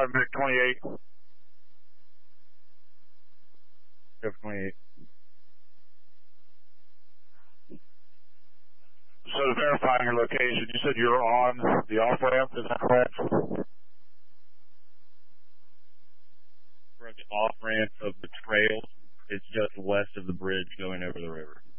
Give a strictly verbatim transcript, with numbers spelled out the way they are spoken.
five, Vic twenty-eight. Vic twenty-eight. So to verify your location, you said you're on the off-ramp, is that correct? We're at the off-ramp of the trail. It's just west of the bridge going over the river.